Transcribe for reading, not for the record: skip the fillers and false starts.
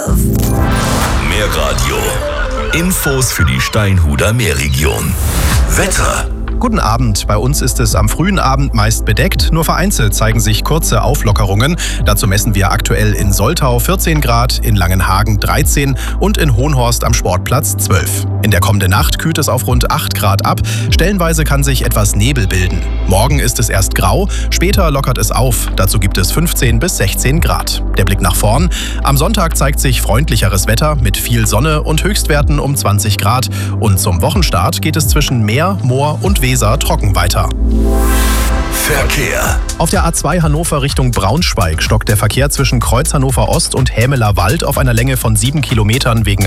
Mehr Radio. Infos für die Steinhuder Meerregion. Wetter. Guten Abend. Bei uns ist es am frühen Abend meist bedeckt. Nur vereinzelt zeigen sich kurze Auflockerungen. Dazu messen wir aktuell in Soltau 14 Grad, in Langenhagen 13 und in Hohenhorst am Sportplatz 12. In der kommenden Nacht kühlt es auf rund 8 Grad ab. Stellenweise kann sich etwas Nebel bilden. Morgen ist es erst grau, später lockert es auf. Dazu gibt es 15 bis 16 Grad. Der Blick nach vorn. Am Sonntag zeigt sich freundlicheres Wetter mit viel Sonne und Höchstwerten um 20 Grad. Und zum Wochenstart geht es zwischen Meer, Moor und Weser trocken weiter. Verkehr. Auf der A2 Hannover Richtung Braunschweig stockt der Verkehr zwischen Kreuz Hannover Ost und Hämeler Wald auf einer Länge von 7 Kilometern wegen